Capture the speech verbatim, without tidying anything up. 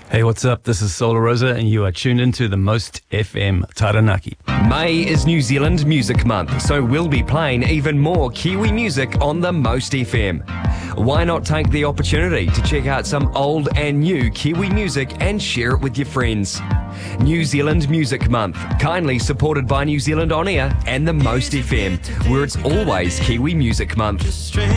Hey, what's up? This is Solar Rosa, and you are tuned into the Most F M Taranaki. May is New Zealand Music Month, so we'll be playing even more Kiwi music on the Most F M. Why not take the opportunity to check out some old and new Kiwi music and share it with your friends? New Zealand Music Month, kindly supported by New Zealand On Air and the Most F M, where it's always Kiwi Music Month.